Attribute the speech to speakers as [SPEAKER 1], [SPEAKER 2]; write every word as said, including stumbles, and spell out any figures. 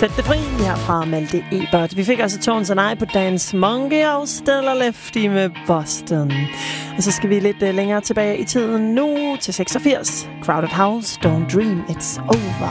[SPEAKER 1] Sæt det fri her fra Malte Ebert. Vi fik også Tones and I på Dance Monkey og Stellar Lefty med Boston. Og så skal vi lidt længere tilbage i tiden nu til seksogfirs. Crowded House, Don't Dream It's Over.